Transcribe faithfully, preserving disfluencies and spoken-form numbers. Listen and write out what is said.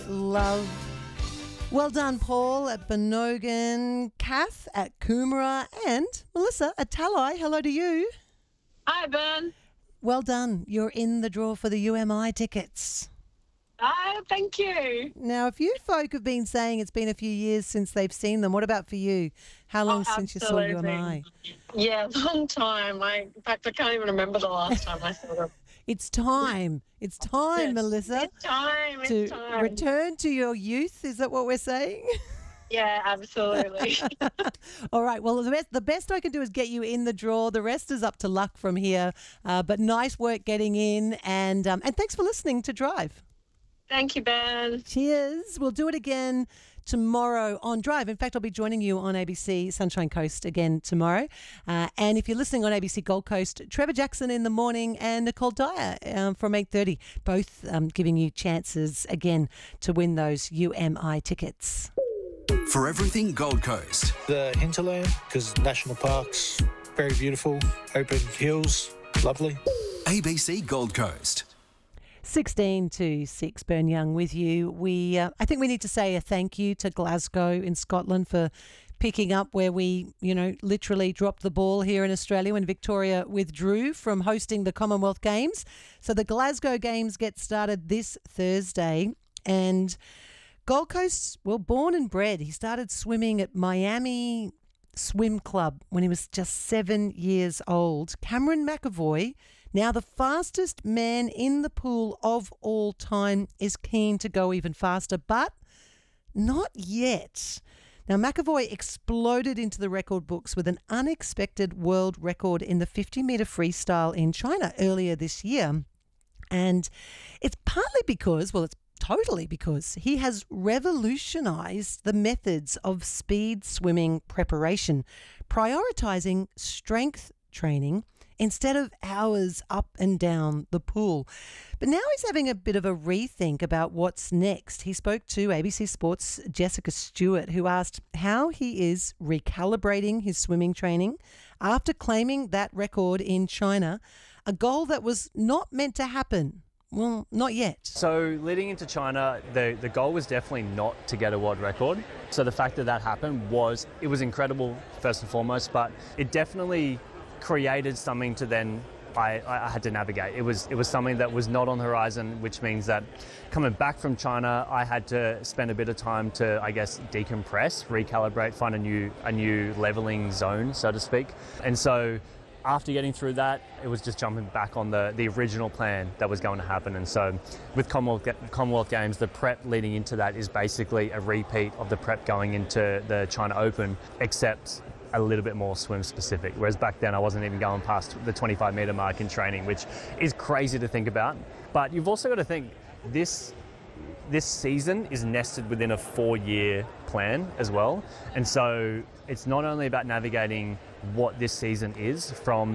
Love. Well done, Paul at Benogan, Kath at Coomera, and Melissa at Talai. Hello to you. Hi, Ben. Well done. You're in the draw for the U M I tickets. Hi, thank you. Now, a few folk have been saying it's been a few years since they've seen them. What about for you? How long Oh, since you saw U M I? absolutely. Yeah, long time. I, in fact, I can't even remember the last time I saw them. It's time. It's time, Yes, Melissa, It's time. It's to time. return to your youth. Is that what we're saying? Yeah, absolutely. All right. Well, the best, the best I can do is get you in the draw. The rest is up to luck from here. Uh, but nice work getting in. And um, and thanks for listening to Drive. Thank you, Ben. Cheers. We'll do it again tomorrow on Drive. In fact, I'll be joining you on A B C Sunshine Coast again tomorrow. Uh, and if you're listening on A B C Gold Coast, Trevor Jackson in the morning and Nicole Dyer um, from eight thirty, both um, giving you chances again to win those U M I tickets. For everything Gold Coast. The hinterland, because national parks, very beautiful, open hills, lovely. A B C Gold Coast. sixteen to six, Burn Young with you. We, uh, I think we need to say a thank you to Glasgow in Scotland for picking up where we, you know, literally dropped the ball here in Australia when Victoria withdrew from hosting the Commonwealth Games. So the Glasgow Games get started this Thursday, and Gold Coast, well, born and bred. He started swimming at Miami Swim Club when he was just seven years old. Cameron McAvoy, now the fastest man in the pool of all time, is keen to go even faster, but not yet. Now, McAvoy exploded into the record books with an unexpected world record in the fifty metre freestyle in China earlier this year. And it's partly because, well, it's totally because he has revolutionised the methods of speed swimming preparation, prioritising strength training instead of hours up and down the pool. But now he's having a bit of a rethink about what's next. He spoke to A B C Sports' Jessica Stewart, who asked how he is recalibrating his swimming training after claiming that record in China, a goal that was not meant to happen. Well, not yet. So leading into China, the, the goal was definitely not to get a world record. So the fact that that happened was, it was incredible first and foremost, but it definitely created something to then I, I had to navigate. It was it was something that was not on the horizon, which means that coming back from China, I had to spend a bit of time to, I guess, decompress, recalibrate, find a new a new leveling zone, so to speak. And so after getting through that, it was just jumping back on the, the original plan that was going to happen. And so with Commonwealth, Commonwealth Games, the prep leading into that is basically a repeat of the prep going into the China Open, except a little bit more swim specific. Whereas back then I wasn't even going past the twenty-five metre mark in training, which is crazy to think about. But you've also got to think this this season is nested within a four-year plan as well. And so it's not only about navigating what this season is from